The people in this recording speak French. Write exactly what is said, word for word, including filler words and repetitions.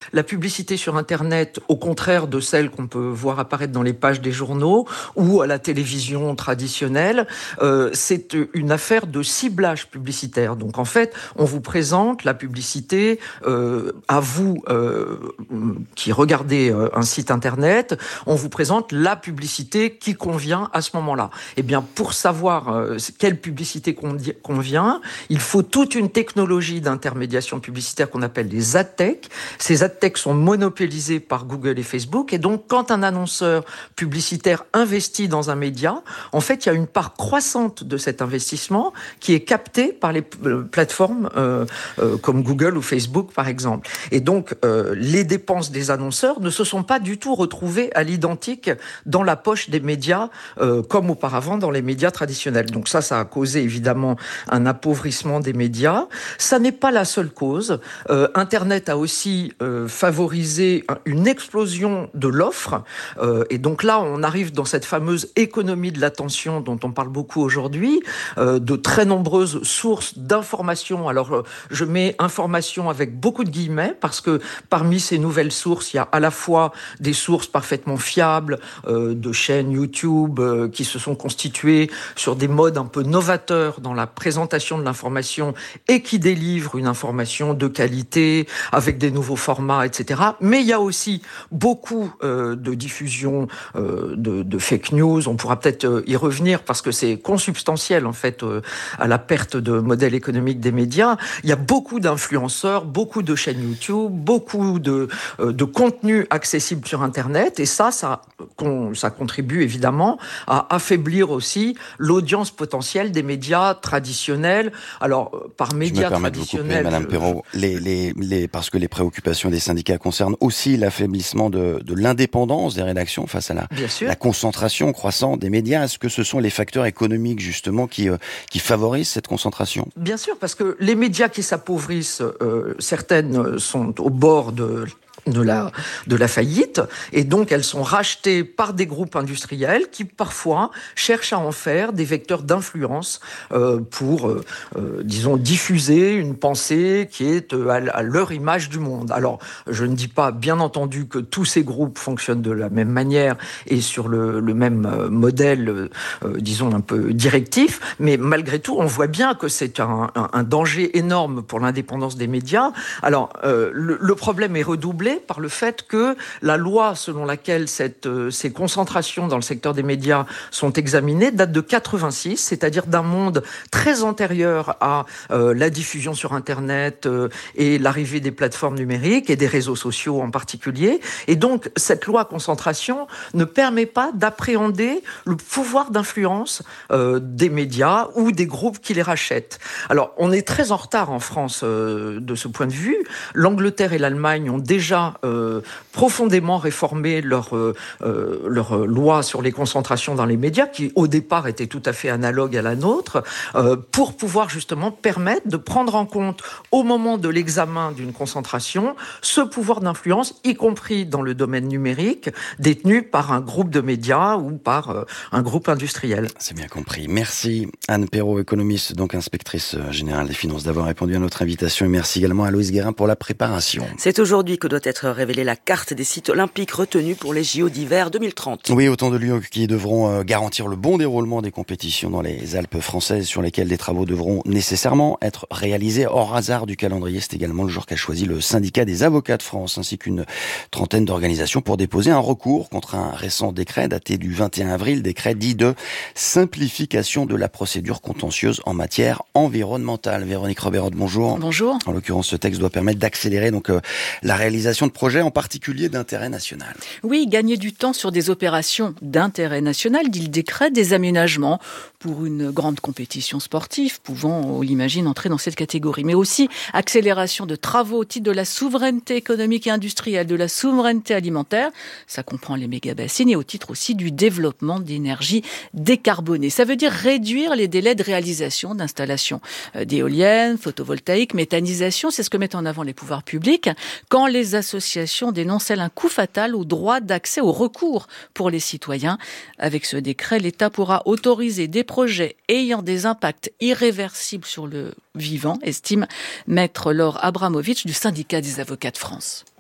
la publicité sur Internet, au contraire de celle qu'on peut voir apparaître dans les pages des journaux ou à la télévision traditionnelle, euh, c'est une affaire de ciblage publicitaire. Donc en fait, on vous présente la publicité euh, à vous euh, qui regardez euh, un site Internet, on vous présente la publicité qui convient à ce moment-là. Eh bien, pour savoir euh, quelle publicité convient, il faut toute une technologie d'intermédiation publicitaire qu'on appelle les ad tech. Ces ad tech sont monopolisés par Google et Facebook, et donc quand un annonceur publicitaire investit dans un média, en fait, il y a une part croissante de cet investissement qui est captée par les euh, plateformes euh, euh, comme Google ou Facebook, par exemple. Et donc, euh, les dépenses des annonceurs ne se sont pas du tout retrouvées à l'identique dans la poche des médias, euh, comme auparavant dans les médias traditionnels. Donc ça, ça a causé évidemment un appauvrissement des médias. Ça n'est pas la seule cause. Euh, Internet a aussi euh, favorisé une explosion de l'offre. Euh, et donc là, on arrive dans cette fameuse économie de l'attention dont on parle beaucoup aujourd'hui, euh, de très nombreuses sources d'informations. Alors, euh, je mets information avec beaucoup de guillemets parce que parmi ces nouvelles sources, il y a à la fois des sources parfaitement fiables, euh, de chaînes YouTube euh, qui se sont constituées sur des modes un peu novateurs dans la présentation de l'information et qui délivrent une information de qualité avec des nouveaux formats, et cetera. Mais il y a aussi beaucoup euh, de diffusion euh, de, de fake news. On pourra peut-être euh, y revenir parce que c'est consubstantiel en fait euh, à la perte de modèle économique des médias. Il y a beaucoup d'influenceurs, beaucoup de chaînes YouTube, beaucoup de, euh, de contenus accessibles sur Internet, et ça, ça, con, ça contribue évidemment à affaiblir aussi l'audience potentielle des médias traditionnels. Alors, euh, par médias traditionnels... Madame Perrault, les, les, les, parce que les préoccupations des syndicats concernent aussi l'affaiblissement de, de l'indépendance des rédactions face à la, la concentration croissante des médias. Est-ce que ce sont les facteurs économiques justement qui, euh, qui favorisent cette concentration? Bien sûr, parce que les médias qui s'appauvrissent, euh, certaines sont au bord de... de la, de la faillite, et donc elles sont rachetées par des groupes industriels qui parfois cherchent à en faire des vecteurs d'influence euh, pour, euh, euh, disons, diffuser une pensée qui est euh, à, à leur image du monde. Alors, je ne dis pas, bien entendu, que tous ces groupes fonctionnent de la même manière et sur le, le même euh, modèle, euh, disons, un peu directif, mais malgré tout, on voit bien que c'est un, un, un danger énorme pour l'indépendance des médias. Alors, euh, le, le problème est redoublé par le fait que la loi selon laquelle cette, euh, ces concentrations dans le secteur des médias sont examinées date de quatre-vingt-six, c'est-à-dire d'un monde très antérieur à euh, la diffusion sur Internet euh, et l'arrivée des plateformes numériques et des réseaux sociaux en particulier. Et donc, cette loi concentration ne permet pas d'appréhender le pouvoir d'influence euh, des médias ou des groupes qui les rachètent. Alors, on est très en retard en France euh, de ce point de vue. L'Angleterre et l'Allemagne ont déjà Euh, profondément réformer leur, euh, leur loi sur les concentrations dans les médias, qui au départ était tout à fait analogue à la nôtre, euh, pour pouvoir justement permettre de prendre en compte au moment de l'examen d'une concentration ce pouvoir d'influence, y compris dans le domaine numérique, détenu par un groupe de médias ou par euh, un groupe industriel. C'est bien compris. Merci Anne Perrault, économiste, donc inspectrice générale des finances, d'avoir répondu à notre invitation, et merci également à Loïs Guérin pour la préparation. C'est aujourd'hui que doit être révélée la carte des sites olympiques retenus pour les J O d'hiver deux mille trente. Oui, autant de lieux qui devront garantir le bon déroulement des compétitions dans les Alpes françaises, sur lesquelles des travaux devront nécessairement être réalisés hors hasard du calendrier. C'est également le jour qu'a choisi le syndicat des avocats de France, ainsi qu'une trentaine d'organisations, pour déposer un recours contre un récent décret daté du vingt et un avril, décret dit de simplification de la procédure contentieuse en matière environnementale. Véronique Robert, bonjour. Bonjour. En l'occurrence, ce texte doit permettre d'accélérer donc euh, la réalisation de projets, en particulier d'intérêt national. Oui, gagner du temps sur des opérations d'intérêt national, dit le décret, des aménagements pour une grande compétition sportive, pouvant, on l'imagine, entrer dans cette catégorie. Mais aussi accélération de travaux au titre de la souveraineté économique et industrielle, de la souveraineté alimentaire, ça comprend les méga-bassines, et au titre aussi du développement d'énergie décarbonée. Ça veut dire réduire les délais de réalisation d'installations d'éoliennes, photovoltaïques, méthanisation, c'est ce que mettent en avant les pouvoirs publics, quand les associations dénoncent un coût fatal au droit d'accès au recours pour les citoyens. Avec ce décret, l'État pourra autoriser des projets ayant des impacts irréversibles sur le vivant, estime Maître Laure Abramovitch du syndicat des avocats de France.